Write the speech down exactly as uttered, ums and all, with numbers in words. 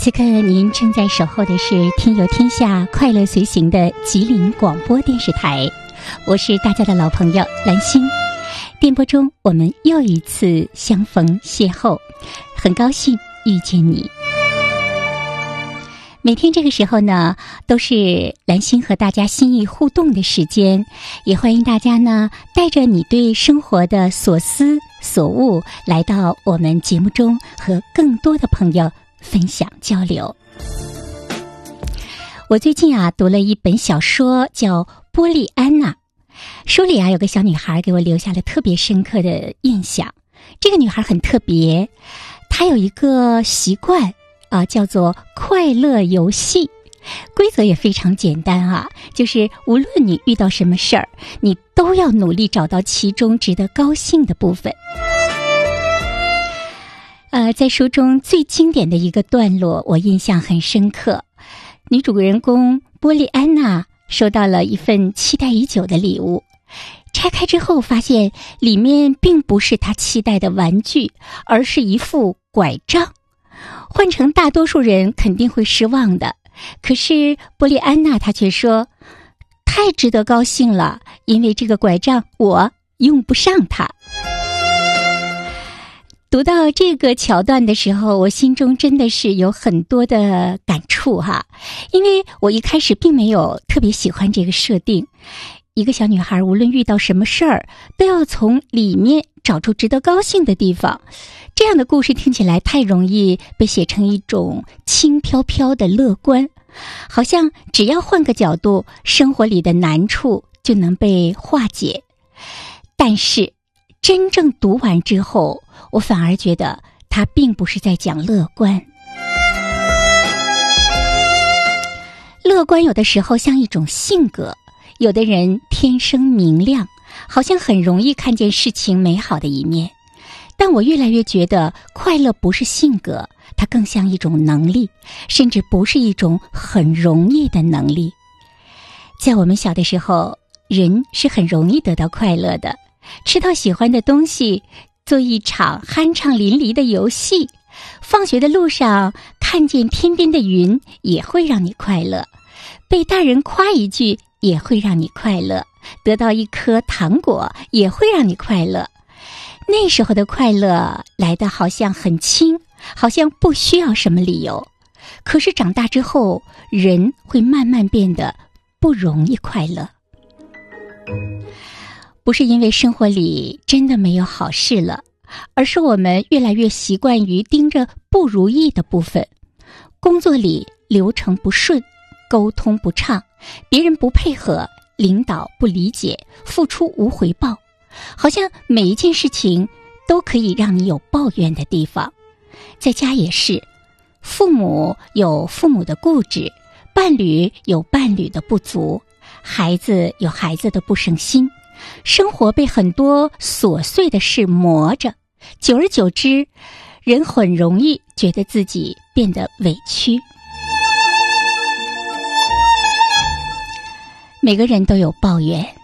此刻您正在守候的是听友天下快乐随行的吉林广播电视台，我是大家的老朋友兰心。电波中我们又一次相逢邂逅，很高兴遇见你。每天这个时候呢，都是兰心和大家心意互动的时间，也欢迎大家呢带着你对生活的所思所悟来到我们节目中，和更多的朋友分享交流。我最近啊读了一本小说叫《波丽安娜》，书里啊有个小女孩给我留下了特别深刻的印象。这个女孩很特别，她有一个习惯啊，叫做快乐游戏。规则也非常简单啊，就是无论你遇到什么事儿，你都要努力找到其中值得高兴的部分。呃，在书中最经典的一个段落，我印象很深刻。女主人公波丽安娜收到了一份期待已久的礼物，拆开之后发现里面并不是她期待的玩具，而是一副拐杖。换成大多数人肯定会失望的，可是波丽安娜她却说，太值得高兴了，因为这个拐杖我用不上它。读到这个桥段的时候，我心中真的是有很多的感触哈，因为我一开始并没有特别喜欢这个设定。一个小女孩无论遇到什么事儿，都要从里面找出值得高兴的地方。这样的故事听起来太容易被写成一种轻飘飘的乐观，好像只要换个角度，生活里的难处就能被化解。但是真正读完之后，我反而觉得他并不是在讲乐观。乐观有的时候像一种性格，有的人天生明亮，好像很容易看见事情美好的一面。但我越来越觉得快乐不是性格，它更像一种能力，甚至不是一种很容易的能力。在我们小的时候，人是很容易得到快乐的，吃到喜欢的东西，做一场酣畅淋漓的游戏，放学的路上看见天边的云也会让你快乐，被大人夸一句也会让你快乐，得到一颗糖果也会让你快乐。那时候的快乐来得好像很轻，好像不需要什么理由。可是长大之后，人会慢慢变得不容易快乐。不是因为生活里真的没有好事了，而是我们越来越习惯于盯着不如意的部分。工作里流程不顺，沟通不畅，别人不配合，领导不理解，付出无回报，好像每一件事情都可以让你有抱怨的地方。在家也是，父母有父母的固执，伴侣有伴侣的不足，孩子有孩子的不省心，生活被很多琐碎的事磨着，久而久之，人很容易觉得自己变得委屈。每个人都有抱怨，